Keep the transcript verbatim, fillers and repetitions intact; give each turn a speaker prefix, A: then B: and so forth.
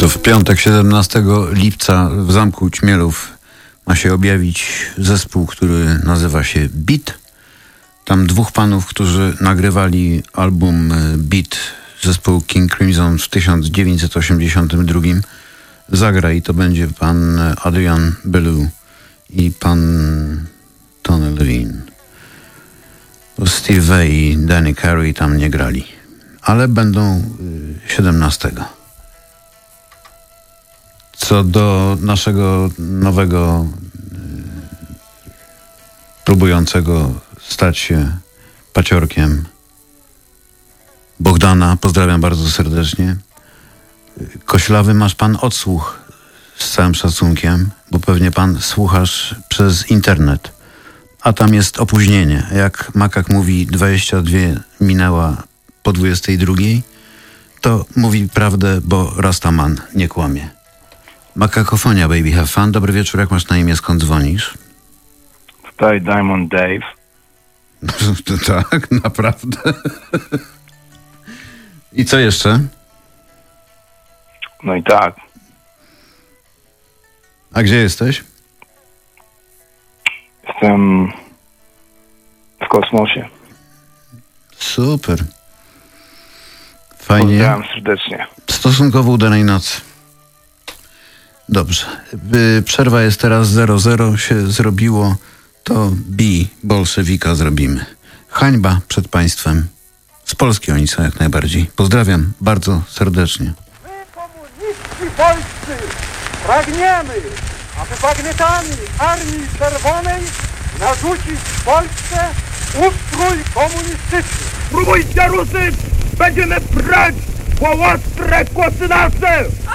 A: To w piątek, siedemnastego lipca w Zamku Ćmielów ma się objawić zespół, który nazywa się Beat. Tam dwóch panów, którzy nagrywali album Beat, zespół King Crimson w tysiąc dziewięćset osiemdziesiątym drugim, zagra i to będzie pan Adrian Belew i pan Tony Levine. Steve Vai i Danny Carey tam nie grali, ale będą siedemnastego. Co do naszego nowego próbującego stać się paciorkiem Bogdana, pozdrawiam bardzo serdecznie. Koślawy, masz pan odsłuch, z całym szacunkiem, bo pewnie pan słuchasz przez internet, a tam jest opóźnienie. Jak Makak mówi, dwadzieścia dwie minęła po dwudziestej drugiej, to mówi prawdę, bo Rastaman nie kłamie. Makakofonia, baby, have fun. Dobry wieczór, jak masz na imię, skąd dzwonisz?
B: Tutaj Diamond Dave.
A: Tak, naprawdę. I co jeszcze?
B: No i tak.
A: A gdzie jesteś?
B: Jestem w kosmosie.
A: Super. Fajnie.
B: Pozdrawiam serdecznie.
A: Stosunkowo udanej nocy. Dobrze. Przerwa jest teraz zero zero się zrobiło. To bi bolszewika zrobimy. Hańba przed państwem. Z Polski oni są jak najbardziej. Pozdrawiam bardzo serdecznie.
C: My, komuniści polscy, pragniemy, aby bagnetami Armii Czerwonej narzucić w Polsce ustrój komunistyczny.
D: Próbujcie ruszyć! Będziemy brać po ostre kosy nasze!